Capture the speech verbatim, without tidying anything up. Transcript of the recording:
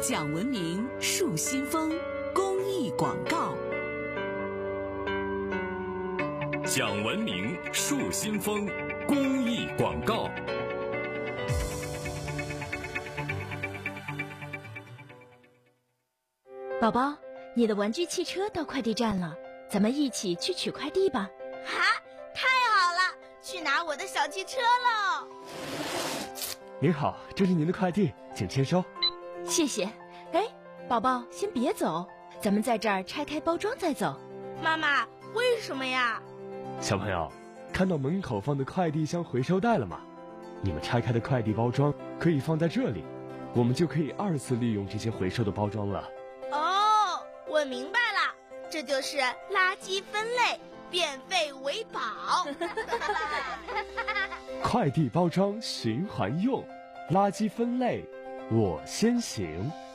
讲文明树新风公益广告。 讲文明树新风公益广告。 宝宝，你的玩具汽车到快递站了，咱们一起去取快递吧。 哈，太好了，去拿我的小汽车喽。 您好，这是您的快递，请签收。 谢谢。哎，宝宝先别走，咱们在这儿拆开包装再走。 妈妈，为什么呀？ 小朋友，看到门口放的快递箱回收袋了吗？你们拆开的快递包装可以放在这里，我们就可以二次利用这些回收的包装了。 哦，我明白了，这就是垃圾分类，变废为宝。 快递包装循环用，垃圾分类我先行。